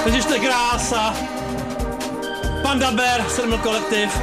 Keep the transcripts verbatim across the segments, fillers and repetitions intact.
Takže to je krása. Panda Bear, sedm kolektiv.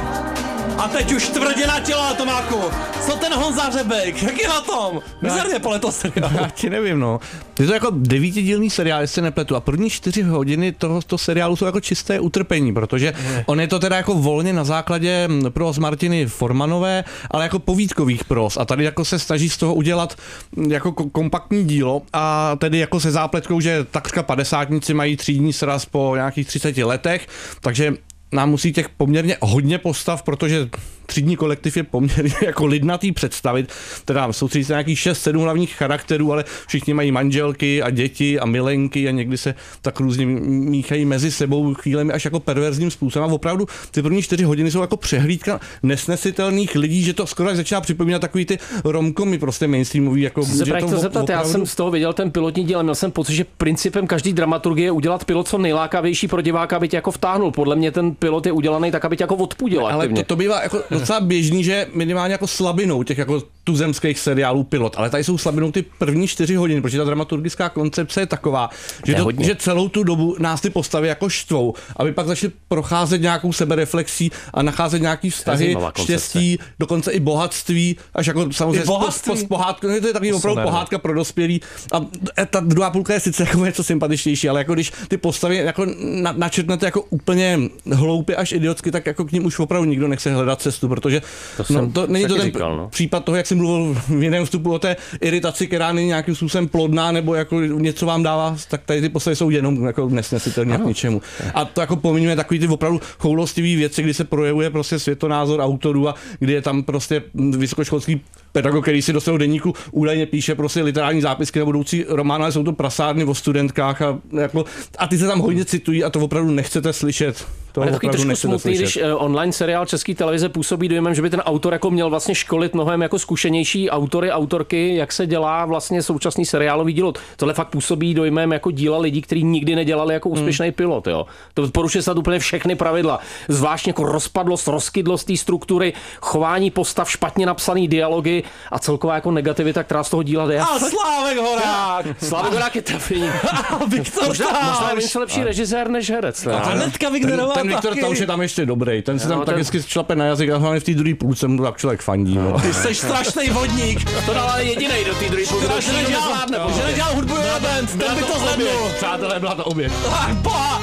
A teď už tvrdě na tělo, Tomáku. Co ten Honza Řebek? Jak je na tom? Mizerně po letos seriálu. Já ti nevím, no. Je to jako devítidílný seriál, jestli se nepletu. A první čtyři hodiny toho, toho seriálu jsou jako čisté utrpení, protože on je to teda jako volně na základě pros Martiny Formanové, ale jako povídkových pros. A tady jako se snaží z toho udělat jako kompaktní dílo a tedy jako se zápletkou, že takřka padesátníci mají třídní sraz po nějakých třiceti letech, takže nám musí těch poměrně hodně postav, protože třídní kolektiv je poměrně jako lidnatý představit. Teda soustředí se nějakých šest sedm hlavních charakterů, ale všichni mají manželky a děti a milenky a někdy se tak různě míchají mezi sebou chvílemi až jako perverzním způsobem. A opravdu ty první čtyři hodiny jsou jako přehlídka nesnesitelných lidí, že to skoro začíná připomínat takový ty romkomy prostě mainstreamový. Jako, se to zeptat, opravdu... Já jsem z toho viděl ten pilotní díl a měl jsem pocit, že principem každý dramaturgie je udělat pilot co nejlákavější pro diváka, aby tě jako vtáhnul. Podle mě ten pilot je udělaný tak, aby tě jako odpudil. Ale to, to bývá jako docela běžný, že minimálně jako slabinou těch jako tuzemských seriálů pilot, ale tady jsou slabinou ty první čtyři hodiny, protože ta dramaturgická koncepce je taková, že, to, že celou tu dobu nás ty postavy jako štvou, aby pak začali procházet nějakou sebereflexí a nacházet nějaký vztahy, štěstí, dokonce i bohatství, až jako samozřejmě post pohádka, no to je takový opravdu pohádka pro dospělí a ta druhá půlka je sice jako něco sympatičtější, ale jako když ty postavy jako na, načrtnete jako úplně hloupě až idiotsky, tak jako k ním už opravdu nikdo nechce hledat cestu, protože to, no, to není to ten říkal, no. případ toho, jak jsem mluvil v jiném vstupu o té iritaci, která není nějakým způsobem plodná nebo jako něco vám dává, tak tady ty postavy jsou jenom jako nesnesitelné k ničemu. A to jako pominujeme takový ty opravdu choulostivý věci, kdy se projevuje prostě světonázor autorů a kdy je tam prostě vysokoškolský pedagog, který si do svého deníku údajně píše prostě literární zápisky na budoucí román, ale jsou to prasárny o studentkách a, jako, a ty se tam hodně citují a to opravdu nechcete slyšet. To je takový trošku smutný, když online seriál České televize působí dojmem, že by ten autor jako měl vlastně školit mnohem jako zkušenější autory, autorky, jak se dělá vlastně současný seriálový dílo. Tohle fakt působí dojmem jako díla lidí, kteří nikdy nedělali jako úspěšný hmm. pilot. Jo. To porušuje snad úplně všechny pravidla. Zvláštně jako rozpadlost, rozkydlost té struktury, chování postav, špatně napsaný dialogy a celková jako negativita, která z toho díla jde. A Slávek Horák! Slávek Horák je trapný. Viktor Možná je lepší režisér než herec. A Anetka Wignerová ten Viktor Tauš je tam ještě dobrý. Ten se tam no, tak ten... vždycky šlape na jazyk a hlavně v té druhé půlce mu tak člověk fandí. No. Ty jsi strašný vodník. To dal ale jedinej do té druhé půlce. Že nedělal hudbu na band, ten by to zvednul. Přátelé, byla to oběť.